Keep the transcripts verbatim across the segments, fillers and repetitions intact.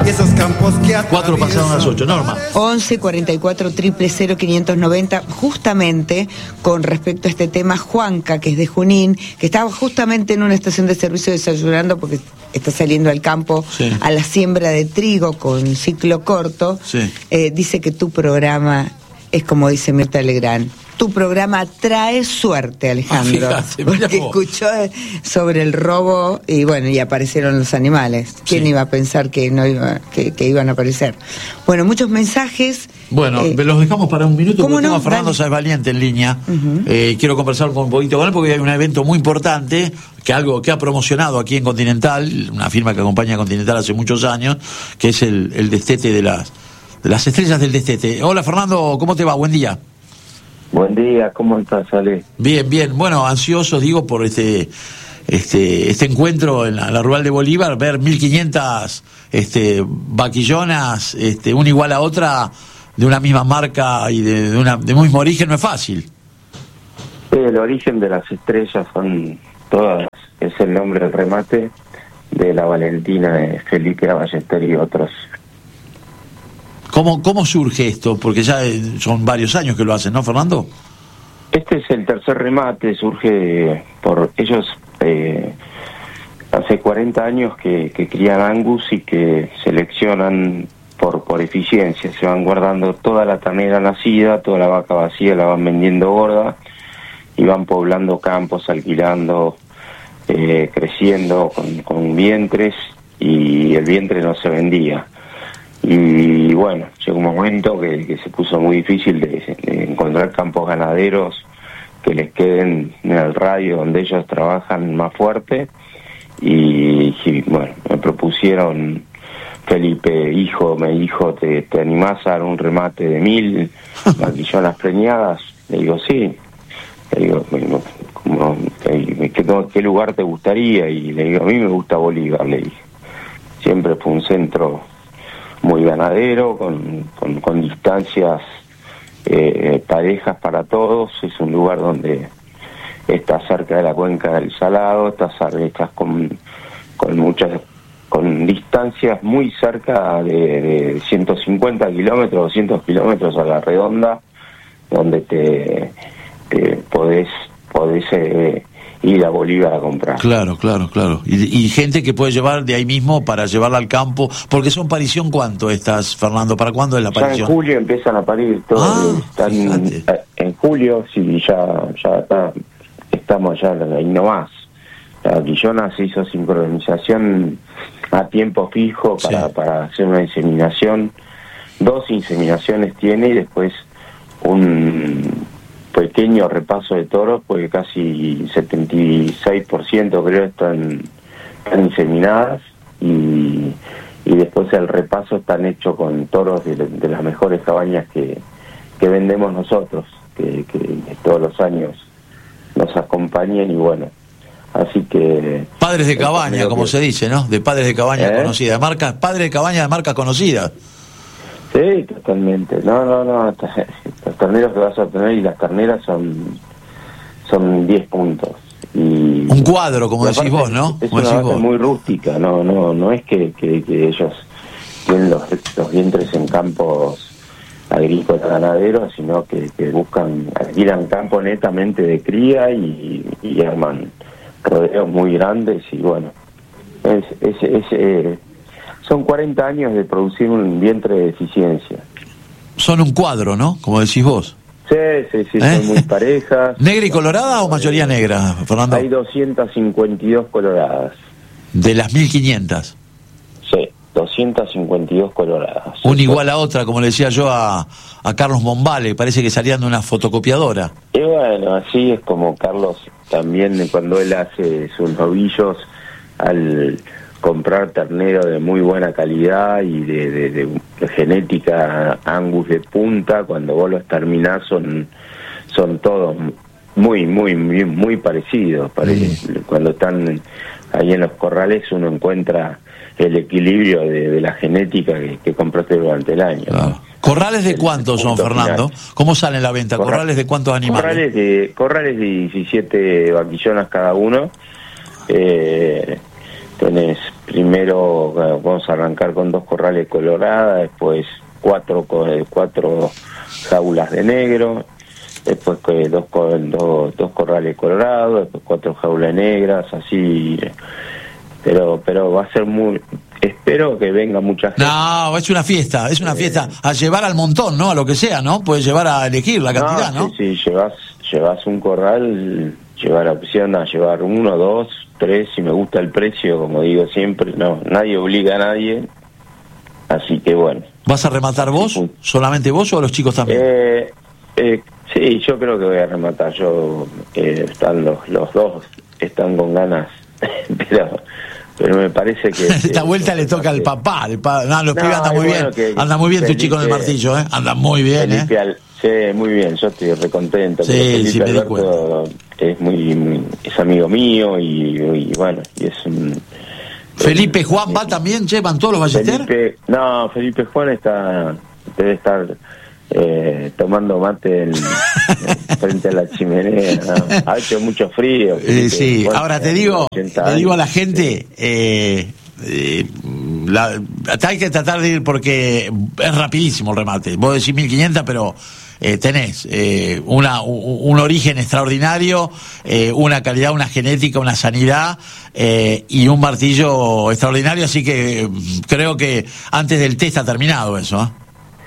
y esos campos que Cuatro pasaron a las ocho, Norma. once cuarenta y cuatro cero cero cero quinientos noventa, justamente con respecto a este tema, Juanca, que es de Junín, que estaba justamente en una estación de servicio desayunando porque está saliendo al campo sí. a la siembra de trigo con ciclo corto, sí. eh, dice que tu programa es como dice Mirta Legrand. Tu programa trae suerte, Alejandro, ah, fíjate, porque escuchó sobre el robo y bueno, y aparecieron los animales. ¿Quién sí. iba a pensar que no iba, que, que iban a aparecer? Bueno, muchos mensajes. Bueno, eh, los dejamos para un minuto porque no? tengo a Fernando Sáez Valiente en línea. Uh-huh. Eh, quiero conversar con un poquito con él porque hay un evento muy importante que algo que ha promocionado aquí en Continental, una firma que acompaña a Continental hace muchos años, que es el, el destete de las, de las estrellas del destete. Hola Fernando, ¿cómo te va? Buen día. Buen día, ¿cómo estás, Ale? Bien, bien. Bueno, ansiosos, digo, por este este este encuentro en la, la Rural de Bolívar, ver mil quinientas este, vaquillonas, este, una igual a otra, de una misma marca y de, de, una, de un mismo origen, no es fácil. Sí, el origen de las estrellas son todas, es el nombre del remate de la Valentina de Felipe Ballester y otros. ¿Cómo, ¿Cómo surge esto? Porque ya son varios años que lo hacen, ¿no, Fernando? Este es el tercer remate, surge por ellos eh, hace cuarenta años que, que crían Angus y que seleccionan por, por eficiencia, se van guardando toda la ternera nacida, toda la vaca vacía la van vendiendo gorda y van poblando campos, alquilando, eh, creciendo con, con vientres y el vientre no se vendía. Y bueno, llegó un momento que, que se puso muy difícil de, de encontrar campos ganaderos que les queden en el radio donde ellos trabajan más fuerte y, y bueno, me propusieron, Felipe, hijo, me dijo, ¿te, te animás a dar un remate de mil vaquillonas preñadas? Le digo, sí. Le digo, como, ¿qué, ¿qué lugar te gustaría? Y le digo, a mí me gusta Bolívar, le dije. Siempre fue un centro muy ganadero, con, con, con distancias eh, parejas para todos, es un lugar donde está cerca de la cuenca del Salado, está, está con, con muchas, con distancias muy cerca de, de ciento cincuenta kilómetros, doscientos kilómetros a la redonda, donde te, te podés, podés eh, ir a Bolívar a comprar. Claro, claro, claro. Y, y gente que puede llevar de ahí mismo para llevarla al campo, porque son parición, ¿cuánto estas, Fernando? ¿Para cuándo es la parición? Ya en julio empiezan a parir todos. Ah, están en julio, sí, ya, ya está, estamos ya ahí nomás. La vaquillona se hizo sincronización a tiempo fijo para, sí. para hacer una inseminación. Dos inseminaciones tiene y después un pequeño repaso de toros, porque casi setenta y seis por ciento creo están, están inseminadas y, y después el repaso están hecho con toros de, de las mejores cabañas que, que vendemos nosotros, que, que todos los años nos acompañan y bueno, así que... Padres de cabaña, como que, se dice, ¿no? De padres de cabaña ¿eh? conocidas, marcas, padres de cabaña de marcas conocidas. Sí, totalmente. No, no, no. Los terneros que vas a tener y las terneras son son diez puntos. Y un cuadro, como decís vos, ¿no? Es como una vaca vos. muy rústica. No, no, no es que, que, que ellos tienen los, los vientres en campos agrícolas ganaderos, sino que, que buscan, alquilan campo netamente de cría y, y arman rodeos muy grandes y bueno, es, es, es eh, son cuarenta años de producir un vientre de eficiencia. Son un cuadro, ¿no? Como decís vos. Sí, sí, sí, ¿Eh? son muy parejas. ¿Negra y colorada o mayoría negra, Fernando? Hay doscientas cincuenta y dos coloradas. ¿De las mil quinientas? Sí, doscientas cincuenta y dos coloradas. Una igual a otra, como le decía yo a, a Carlos Mombale, parece que salían de una fotocopiadora. Y bueno, así es como Carlos también, cuando él hace sus novillos, al comprar ternero de muy buena calidad y de, de, de, de genética Angus de punta, cuando vos los terminás son son todos muy muy muy muy parecidos. Parece, mm. Cuando están ahí en los corrales uno encuentra el equilibrio de, de la genética que, que compraste durante el año. Claro. ¿Corrales de cuántos son, Fernando? Final. ¿Cómo sale en la venta? Corral, ¿Corrales de cuántos animales? Corrales de, corrales de diecisiete vaquillonas cada uno. Eh, tenés primero eh, vamos a arrancar con dos corrales coloradas, después cuatro cuatro jaulas de negro, después eh, dos, dos, dos corrales colorados, después cuatro jaulas negras, así, pero pero va a ser muy... Espero que venga mucha gente. No, es una fiesta, es una eh, fiesta a llevar al montón, ¿no? A lo que sea, ¿no? Puedes llevar a elegir la cantidad, ¿no? ¿no? Sí, sí, llevas, llevas un corral, llevar opción a llevar uno, dos, tres, si me gusta el precio, como digo siempre, no, nadie obliga a nadie, así que bueno. ¿Vas a rematar vos? Sí. ¿Solamente vos o los chicos también? Eh, eh, sí, yo creo que voy a rematar, yo, eh, están los, los dos, están con ganas, pero... pero me parece que... Esta que, vuelta le toca al papá, el pa... no, los no, pibes andan muy bueno bien, anda muy bien Felipe, tu chico en el martillo, ¿eh? Anda muy bien, Felipe, ¿eh? Al... Sí, muy bien, yo estoy recontento. Sí, Felipe sí, me di Alberto es muy, muy, es amigo mío y, y bueno, y es un... ¿Felipe es, Juan va también, che? ¿Van todos los Ballester? Felipe, no, Felipe Juan está, debe estar... Eh, tomando mate en, frente a la chimenea, ¿no? Ha hecho mucho frío. Eh, sí, bueno, ahora te digo, le digo a la gente, eh, eh, la, hay que tratar de ir porque es rapidísimo el remate. Vos decís mil quinientos, pero eh, tenés eh, una, un, un origen extraordinario, eh, una calidad, una genética, una sanidad eh, y un martillo extraordinario, así que creo que antes del té está terminado eso, ¿eh?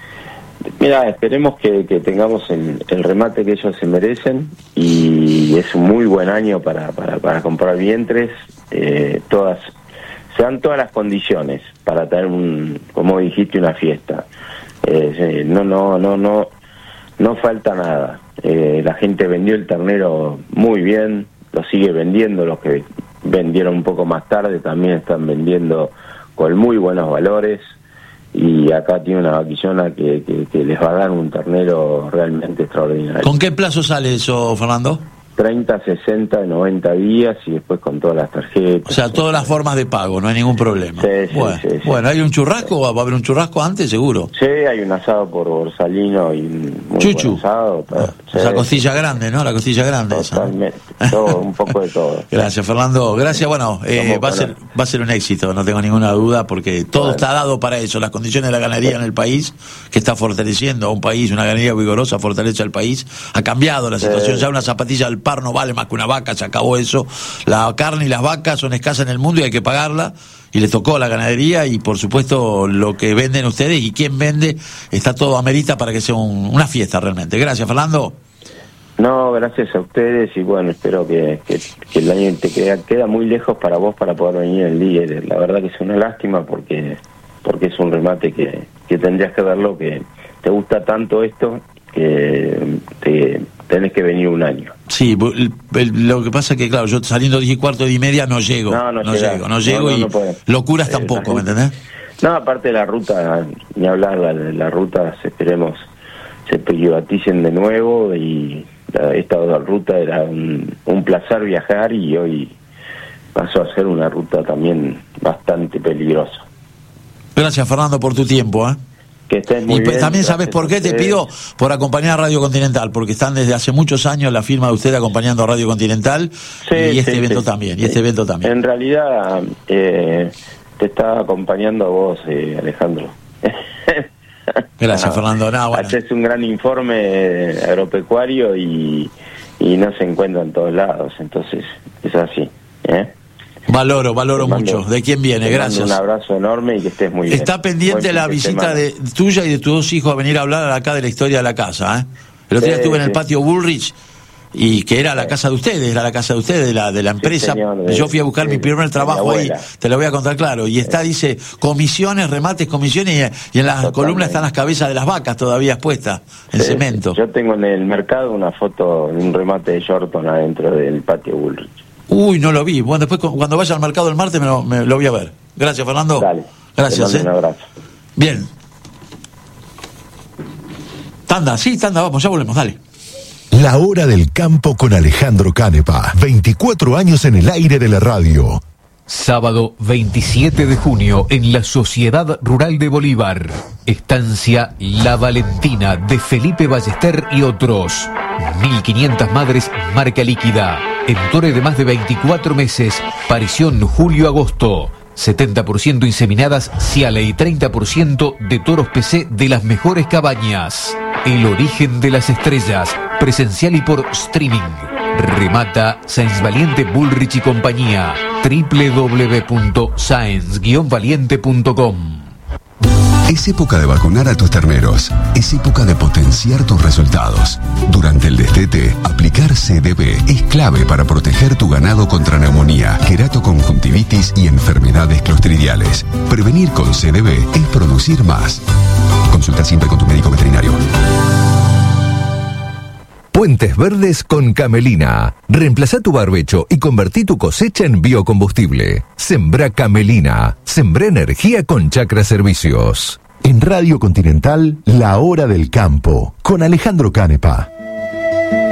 Mira, esperemos que, que tengamos el, el remate que ellos se merecen y es un muy buen año para, para, para comprar vientres, eh, todas, se dan todas las condiciones para tener un, como dijiste, una fiesta. Eh, no, no, no, no, no falta nada. Eh, la gente vendió el ternero muy bien, lo sigue vendiendo, los que vendieron un poco más tarde también están vendiendo con muy buenos valores. Y acá tiene una vaquillona que, que, que les va a dar un ternero realmente extraordinario. ¿Con qué plazo sale eso, Fernando? treinta, sesenta, noventa días y después con todas las tarjetas. O sea, todas las formas de pago, no hay ningún problema. Sí, sí, bueno, sí, sí. Bueno, ¿hay un churrasco? ¿Va a haber un churrasco antes, seguro? Sí, hay un asado por Borsalino y un muy Chuchu. buen asado. Pero, ah, sí, esa costilla grande, ¿no? La costilla grande. Totalmente. Esa. Todo, un poco de todo. Gracias, Fernando. Gracias. Bueno, eh, va, a ser, va a ser un éxito, no tengo ninguna duda, porque todo bueno. está dado para eso. Las condiciones de la ganadería en el país, que está fortaleciendo a un país, una ganadería vigorosa, fortalece al país. Ha cambiado la situación. Sí. Ya una zapatilla al par no vale más que una vaca, se acabó eso. La carne y las vacas son escasas en el mundo y hay que pagarla, y le tocó a la ganadería, y por supuesto lo que venden ustedes y quién vende, está todo amerita para que sea un, una fiesta realmente. Gracias, Fernando. No, gracias a ustedes y bueno, espero que, que, que el año te queda, queda muy lejos para vos para poder venir el día. La verdad que es una lástima porque porque es un remate que, que tendrías que verlo, que te gusta tanto esto que te tenés que venir un año. Sí, el, el, lo que pasa es que, claro, yo saliendo diez y cuarto, diez y media no llego. No, no, no llego, no llego no, no, y no locuras eh, tampoco, ¿me entendés? No, aparte de la ruta, ni hablar, la, la ruta, esperemos, se privaticen de nuevo y la, esta ruta era un, un placer viajar y hoy pasó a ser una ruta también bastante peligrosa. Gracias, Fernando, por tu tiempo, ¿eh? Que estés muy y bien, también sabes por qué te pido, por acompañar a Radio Continental, porque están desde hace muchos años la firma de usted acompañando a Radio Continental, sí, y este sí, evento sí, también, sí. y este evento también. En realidad eh, te está acompañando a vos, eh, Alejandro. Gracias, no, Fernando. No, bueno. Haces un gran informe agropecuario y, y no se encuentra en todos lados, entonces es así, ¿eh? Valoro, valoro mando, mucho. ¿De quién viene? Gracias. Un abrazo enorme y que estés muy bien. Está pendiente la visita de tuya y de tus dos hijos a venir a hablar acá de la historia de la casa, ¿eh? El otro sí, día estuve sí. en el patio Bullrich, y que era la sí. casa de ustedes, era la casa de ustedes, de la, de la empresa. Sí, señor, de, Yo fui a buscar sí, mi primer trabajo ahí, te lo voy a contar claro. Y está, dice, comisiones, remates, comisiones, y, y en las Totalmente. columnas están las cabezas de las vacas todavía expuestas en sí, cemento. Yo tengo en el mercado una foto de un remate de Shorton adentro del patio Bullrich. Uy, no lo vi. Bueno, después cuando vaya al mercado el martes me lo, me lo voy a ver. Gracias, Fernando. Dale. Gracias, te eh. Un abrazo. Bien. Tanda, sí, tanda, vamos, ya volvemos, dale. La hora del campo con Alejandro Canepa. veinticuatro años en el aire de la radio. Sábado veintisiete de junio en la Sociedad Rural de Bolívar. Estancia La Valentina de Felipe Ballester y otros. mil quinientas madres marca líquida. Entore de más de veinticuatro meses. Parición julio-agosto. setenta por ciento inseminadas Ciale y treinta por ciento de toros P C de las mejores cabañas. El origen de las estrellas, presencial y por streaming. Remata Sáenz Valiente Bullrich y compañía. doble u doble u doble u punto sáenz guion valiente punto com. Es época de vacunar a tus terneros. Es época de potenciar tus resultados. Durante el destete, aplicar C D B es clave para proteger tu ganado contra neumonía, queratoconjuntivitis y enfermedades clostridiales. Prevenir con C D B es producir más. Consulta siempre con tu médico veterinario. Puentes Verdes con Camelina. Reemplazá tu barbecho y convertí tu cosecha en biocombustible. Sembrá Camelina. Sembrá energía con Chacra Servicios. En Radio Continental, La Hora del Campo, con Alejandro Canepa.